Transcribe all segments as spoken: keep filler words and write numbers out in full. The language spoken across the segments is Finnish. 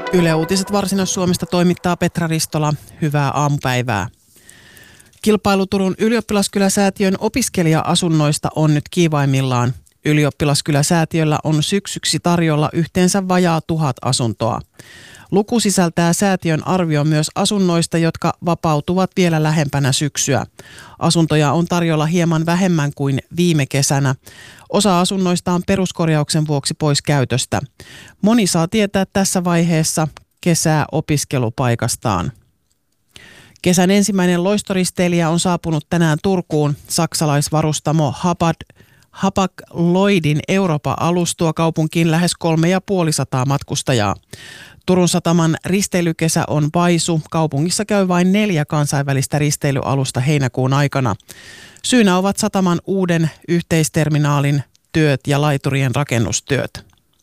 Yle Uutiset Varsinais-Suomesta toimittaa Petra Ristola. Hyvää aamupäivää. Kilpailu Turun Ylioppilaskyläsäätiön opiskelija-asunnoista on nyt kiivaimmillaan. Ylioppilaskyläsäätiöllä on syksyksi tarjolla yhteensä vajaa tuhat asuntoa. Luku sisältää säätiön arvio myös asunnoista, jotka vapautuvat vielä lähempänä syksyä. Asuntoja on tarjolla hieman vähemmän kuin viime kesänä. Osa asunnoista on peruskorjauksen vuoksi pois käytöstä. Moni saa tietää tässä vaiheessa kesää opiskelupaikastaan. Kesän ensimmäinen loistoristeilijä on saapunut tänään Turkuun. Saksalaisvarustamo Hapag Hapag-Lloydin Europa-alus tuo kaupunkiin lähes kolme ja puoli sataa matkustajaa. Turun sataman risteilykesä on vaisu. Kaupungissa käy vain neljä kansainvälistä risteilyalusta heinäkuun aikana. Syynä ovat sataman uuden yhteisterminaalin työt ja laiturien rakennustyöt.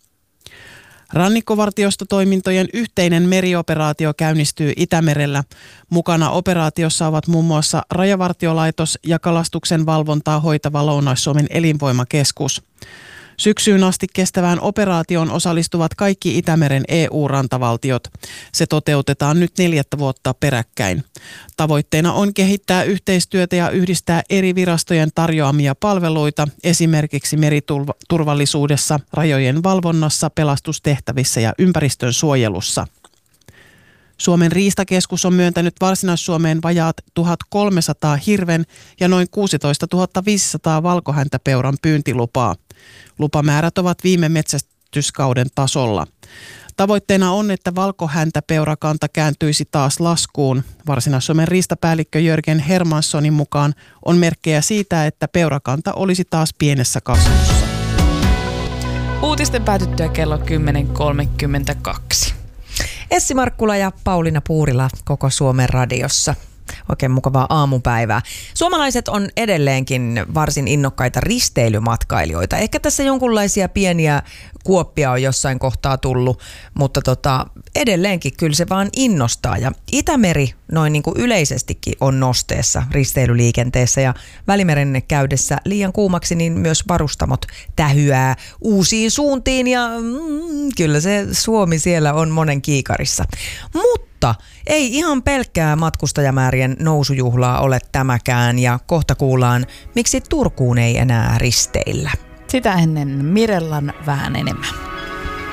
Rannikkovartiostotoimintojen yhteinen merioperaatio käynnistyy Itämerellä. Mukana operaatiossa ovat muun muassa Rajavartiolaitos ja kalastuksen valvontaa hoitava Lounais-Suomen elinvoimakeskus. Syksyyn asti kestävään operaatioon osallistuvat kaikki Itämeren E U-rantavaltiot. Se toteutetaan nyt neljättä vuotta peräkkäin. Tavoitteena on kehittää yhteistyötä ja yhdistää eri virastojen tarjoamia palveluita, esimerkiksi meriturvallisuudessa, rajojen valvonnassa, pelastustehtävissä ja ympäristön suojelussa. Suomen riistakeskus on myöntänyt Varsinais-Suomeen vajaat tuhatkolmesataa hirven ja noin kuusitoistatuhatta viisisataa valkohäntäpeuran pyyntilupaa. Lupamäärät ovat viime metsästyskauden tasolla. Tavoitteena on, että valkohäntäpeurakanta kääntyisi taas laskuun. Varsinais-Suomen riistapäällikkö Jörgen Hermanssonin mukaan on merkkejä siitä, että peurakanta olisi taas pienessä kasvussa. Uutisten päätyttyä kello kymmenen kolmekymmentäkaksi. Essi Markkula ja Pauliina Puurila koko Suomen radiossa. Oikein mukavaa aamupäivää. Suomalaiset on edelleenkin varsin innokkaita risteilymatkailijoita. Ehkä tässä jonkunlaisia pieniä kuoppia on jossain kohtaa tullut, mutta tota, edelleenkin kyllä se vaan innostaa. Ja Itämeri noin niin kuin yleisestikin on nosteessa risteilyliikenteessä ja Välimeren käydessä liian kuumaksi, niin myös varustamot tähyää uusiin suuntiin ja mm, kyllä se Suomi siellä on monen kiikarissa. Mutta ei ihan pelkkää matkustajamäärien nousujuhlaa ole tämäkään ja kohta kuullaan, miksi Turkuun ei enää risteillä. Sitä ennen Mirellan vähän enemmän.